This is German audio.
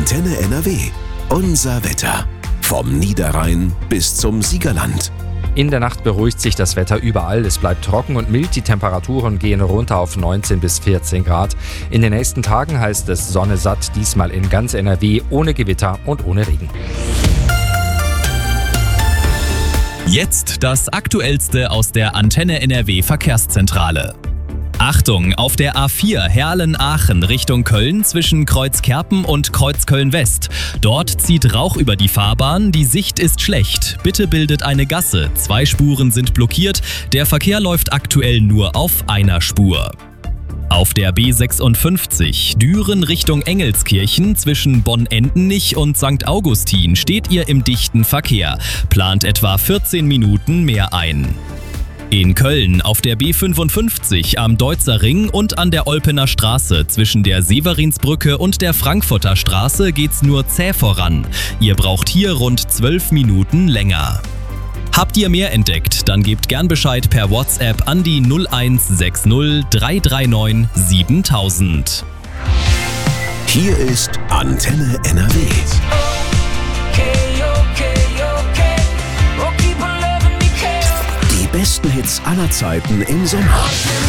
Antenne NRW. Unser Wetter. Vom Niederrhein bis zum Siegerland. In der Nacht beruhigt sich das Wetter überall. Es bleibt trocken und mild. Die Temperaturen gehen runter auf 19 bis 14 Grad. In den nächsten Tagen heißt es Sonne satt, diesmal in ganz NRW, ohne Gewitter und ohne Regen. Jetzt das Aktuellste aus der Antenne NRW Verkehrszentrale. Achtung, auf der A4 Herlen-Aachen Richtung Köln zwischen Kreuzkerpen und Kreuzköln-West. Dort zieht Rauch über die Fahrbahn, die Sicht ist schlecht. Bitte bildet eine Gasse, 2 Spuren sind blockiert, der Verkehr läuft aktuell nur auf einer Spur. Auf der B56 Düren Richtung Engelskirchen zwischen Bonn-Endenich und St. Augustin steht ihr im dichten Verkehr. Plant etwa 14 Minuten mehr ein. In Köln auf der B55 am Deutzer Ring und an der Olpener Straße zwischen der Severinsbrücke und der Frankfurter Straße geht's nur zäh voran. Ihr braucht hier rund 12 Minuten länger. Habt ihr mehr entdeckt, dann gebt gern Bescheid per WhatsApp an die 0160 339 7000. Hier ist Antenne NRW. Die besten Hits aller Zeiten im Sommer.